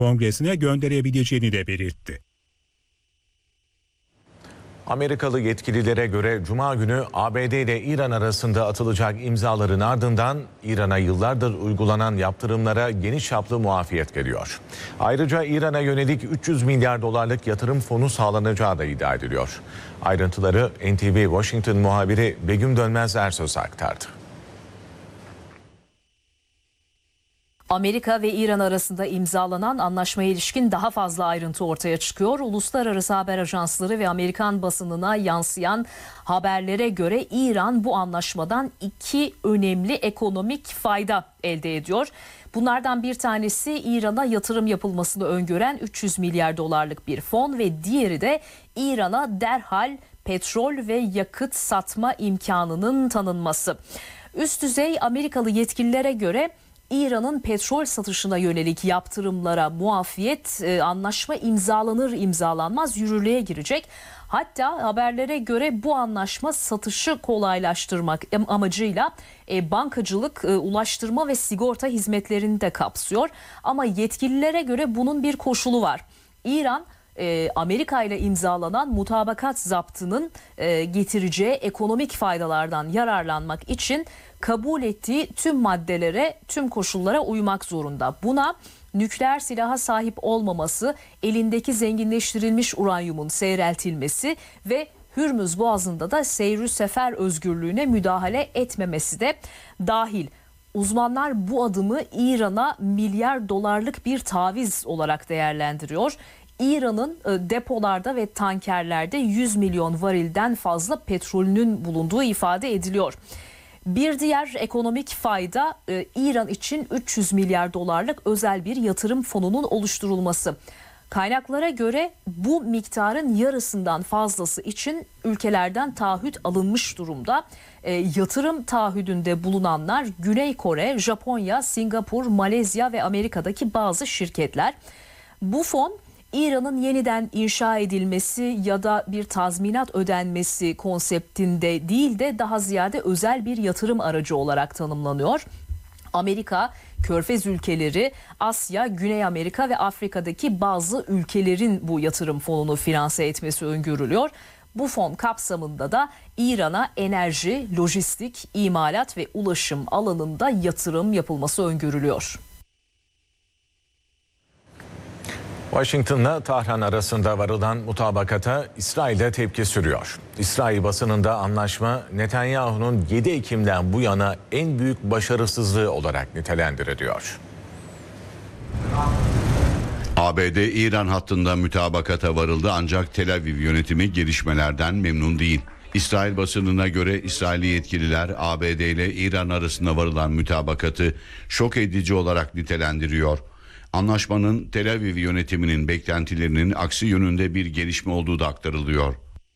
Kongresine gönderebileceğini de belirtti. Amerikalı yetkililere göre Cuma günü ABD ile İran arasında atılacak imzaların ardından İran'a yıllardır uygulanan yaptırımlara geniş çaplı muafiyet geliyor. Ayrıca İran'a yönelik 300 milyar dolarlık yatırım fonu sağlanacağı da iddia ediliyor. Ayrıntıları NTV Washington muhabiri Begüm Dönmez Ersöz aktardı. Amerika ve İran arasında imzalanan anlaşmaya ilişkin daha fazla ayrıntı ortaya çıkıyor. Uluslararası haber ajansları ve Amerikan basınına yansıyan haberlere göre İran bu anlaşmadan iki önemli ekonomik fayda elde ediyor. Bunlardan bir tanesi İran'a yatırım yapılmasını öngören 300 milyar dolarlık bir fon ve diğeri de İran'a derhal petrol ve yakıt satma imkanının tanınması. Üst düzey Amerikalı yetkililere göre İran'ın petrol satışına yönelik yaptırımlara muafiyet anlaşma imzalanır imzalanmaz yürürlüğe girecek. Hatta haberlere göre bu anlaşma satışı kolaylaştırmak amacıyla bankacılık, ulaştırma ve sigorta hizmetlerini de kapsıyor. Ama yetkililere göre bunun bir koşulu var. İran Amerika ile imzalanan mutabakat zaptının getireceği ekonomik faydalardan yararlanmak için kabul ettiği tüm maddelere, tüm koşullara uymak zorunda. Buna nükleer silaha sahip olmaması, elindeki zenginleştirilmiş uranyumun seyreltilmesi ve Hürmüz Boğazı'nda da seyri sefer özgürlüğüne müdahale etmemesi de dahil. Uzmanlar bu adımı İran'a milyar dolarlık bir taviz olarak değerlendiriyor. İran'ın depolarda ve tankerlerde 100 milyon varilden fazla petrolünün bulunduğu ifade ediliyor. Bir diğer ekonomik fayda İran için 300 milyar dolarlık özel bir yatırım fonunun oluşturulması. Kaynaklara göre bu miktarın yarısından fazlası için ülkelerden taahhüt alınmış durumda. Yatırım taahhüdünde bulunanlar Güney Kore, Japonya, Singapur, Malezya ve Amerika'daki bazı şirketler. Bu fon İran'ın yeniden inşa edilmesi ya da bir tazminat ödenmesi konseptinde değil de daha ziyade özel bir yatırım aracı olarak tanımlanıyor. Amerika, Körfez ülkeleri, Asya, Güney Amerika ve Afrika'daki bazı ülkelerin bu yatırım fonunu finanse etmesi öngörülüyor. Bu fon kapsamında da İran'a enerji, lojistik, imalat ve ulaşım alanında yatırım yapılması öngörülüyor. Washington'la Tahran arasında varılan mutabakata İsrail'de tepki sürüyor. İsrail basınında anlaşma Netanyahu'nun 7 Ekim'den bu yana en büyük başarısızlığı olarak nitelendiriliyor. ABD-İran hattında mütabakata varıldı ancak Tel Aviv yönetimi gelişmelerden memnun değil. İsrail basınına göre İsrailli yetkililer ABD ile İran arasında varılan mütabakatı şok edici olarak nitelendiriyor. Anlaşmanın Tel Aviv yönetiminin beklentilerinin aksi yönünde bir gelişme olduğu da aktarılıyor.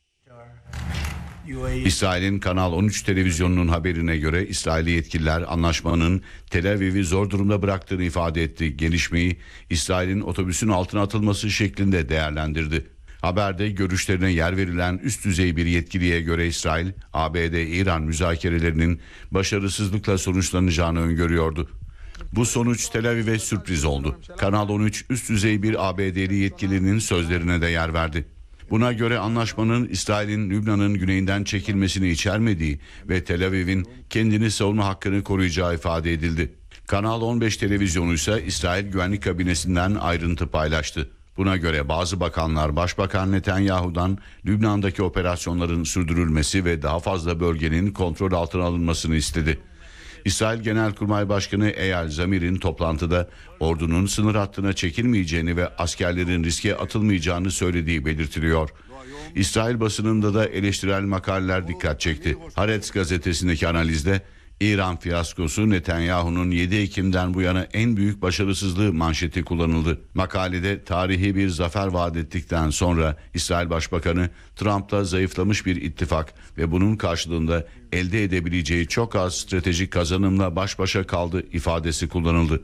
İsrail'in Kanal 13 televizyonunun haberine göre İsrailli yetkililer anlaşmanın Tel Aviv'i zor durumda bıraktığını ifade etti. Gelişmeyi İsrail'in otobüsün altına atılması şeklinde değerlendirdi. Haberde görüşlerine yer verilen üst düzey bir yetkiliye göre İsrail, ABD-İran müzakerelerinin başarısızlıkla sonuçlanacağını öngörüyordu. Bu sonuç Tel Aviv'e sürpriz oldu. Kanal 13 üst düzey bir ABD'li yetkilinin sözlerine de yer verdi. Buna göre anlaşmanın İsrail'in Lübnan'ın güneyinden çekilmesini içermediği ve Tel Aviv'in kendini savunma hakkını koruyacağı ifade edildi. Kanal 15 televizyonu ise İsrail Güvenlik Kabinesi'nden ayrıntı paylaştı. Buna göre bazı bakanlar Başbakan Netanyahu'dan Lübnan'daki operasyonların sürdürülmesi ve daha fazla bölgenin kontrol altına alınmasını istedi. İsrail Genelkurmay Başkanı Eyal Zamir'in toplantıda ordunun sınır hattına çekilmeyeceğini ve askerlerin riske atılmayacağını söylediği belirtiliyor. İsrail basınında da eleştirel makaleler dikkat çekti. Haaretz gazetesindeki analizde İran fiyaskosu Netanyahu'nun 7 Ekim'den bu yana en büyük başarısızlığı manşeti kullanıldı. Makalede tarihi bir zafer vaat ettikten sonra İsrail Başbakanı Trump'la zayıflamış bir ittifak ve bunun karşılığında elde edebileceği çok az stratejik kazanımla baş başa kaldı ifadesi kullanıldı.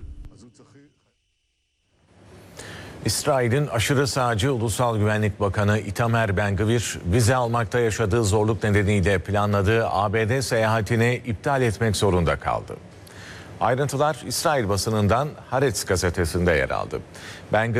İsrail'in aşırı sağcı Ulusal Güvenlik Bakanı Itamar Ben-Gvir, vize almakta yaşadığı zorluk nedeniyle planladığı ABD seyahatini iptal etmek zorunda kaldı. Ayrıntılar İsrail basınından Haaretz gazetesinde yer aldı. Ben